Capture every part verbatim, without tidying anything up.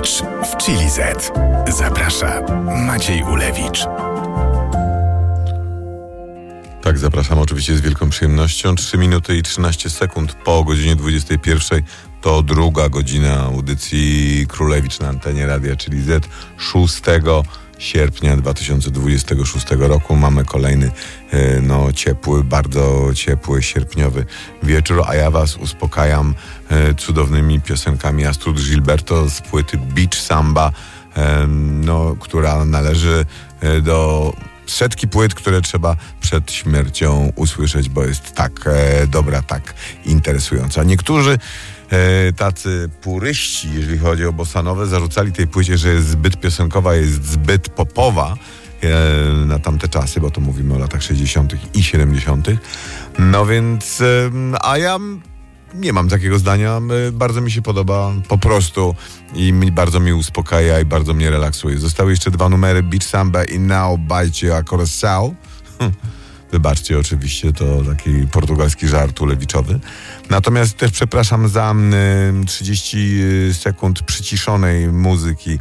Ulewicz w Chili Z. Zaprasza Maciej Ulewicz. Tak, zapraszam oczywiście z wielką przyjemnością. trzy minuty i trzynaście sekund po godzinie dwudziestej pierwszej to druga godzina audycji Królewicz na antenie Radia Chili Z. szóstego sierpnia dwa tysiące dwudziestego szóstego roku mamy kolejny no ciepły, bardzo ciepły sierpniowy wieczór, a ja was uspokajam cudownymi piosenkami Astrud Gilberto z płyty Beach Samba, no, która należy do setki płyt, które trzeba przed śmiercią usłyszeć, bo jest tak e, dobra, tak interesująca. Niektórzy e, tacy puryści, jeżeli chodzi o bossanowę, zarzucali tej płycie, że jest zbyt piosenkowa, jest zbyt popowa e, na tamte czasy, bo to mówimy o latach sześćdziesiątych i siedemdziesiątych. No więc, e, a ja nie mam takiego zdania. Bardzo mi się podoba po prostu i bardzo mi uspokaja i bardzo mnie relaksuje. Zostały jeszcze dwa numery, Beach Samba i Now Bite a Coração. Wybaczcie, oczywiście, to taki portugalski żart ulewiczowy. Natomiast też przepraszam za trzydzieści sekund przyciszonej muzyki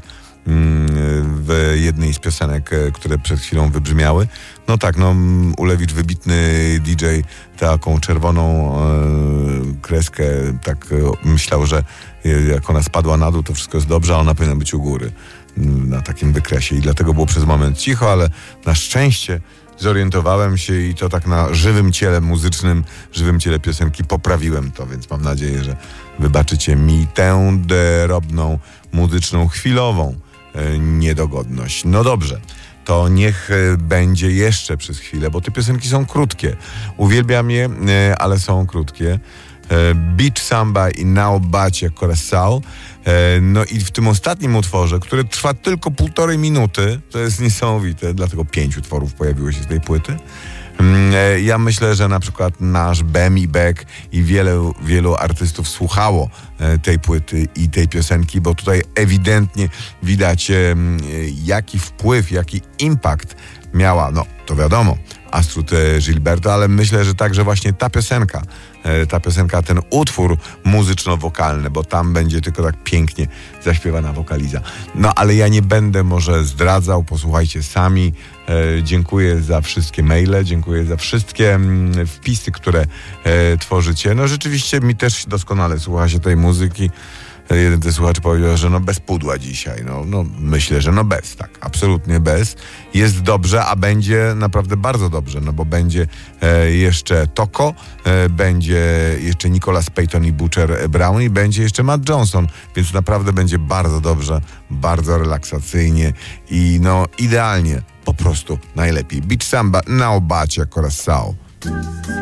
w jednej z piosenek, które przed chwilą wybrzmiały. No tak, no Ulewicz, wybitny D J, taką czerwoną e, kreskę, tak e, myślał, że jak ona spadła na dół, to wszystko jest dobrze, a ona powinna być u góry na takim wykresie i dlatego było przez moment cicho, ale na szczęście zorientowałem się i to tak na żywym ciele muzycznym, żywym ciele piosenki poprawiłem to, więc mam nadzieję, że wybaczycie mi tę drobną, muzyczną, chwilową e, niedogodność. No dobrze, to niech e, będzie jeszcze przez chwilę, bo te piosenki są krótkie. Uwielbiam je, e, ale są krótkie. E, Beach Samba i Now Bite a Coração. E, no i w tym ostatnim utworze, który trwa tylko półtorej minuty, to jest niesamowite, dlatego pięć utworów pojawiło się z tej płyty. Ja myślę, że na przykład nasz Bemi Beck i wielu, wielu artystów słuchało tej płyty i tej piosenki, bo tutaj ewidentnie widać, jaki wpływ, jaki impact miała, no to wiadomo, Astrud Gilberto, ale myślę, że także właśnie ta piosenka, ta piosenka, ten utwór muzyczno-wokalny, bo tam będzie tylko tak pięknie zaśpiewana wokaliza. No ale ja nie będę może zdradzał, posłuchajcie sami. E, dziękuję za wszystkie maile, dziękuję za wszystkie mm, wpisy, które e, tworzycie. No rzeczywiście mi też doskonale słucha się tej muzyki. Jeden ze słuchaczy powiedział, że no bez pudła dzisiaj. No, no myślę, że no bez, tak, absolutnie bez. Jest dobrze, a będzie naprawdę bardzo dobrze, no bo będzie e, jeszcze Toko, e, będzie jeszcze Nicholas Payton i Butcher Brown i będzie jeszcze Matt Johnson, więc naprawdę będzie bardzo dobrze, bardzo relaksacyjnie i no idealnie, po prostu najlepiej. Beach Samba, Now Bite a Coração.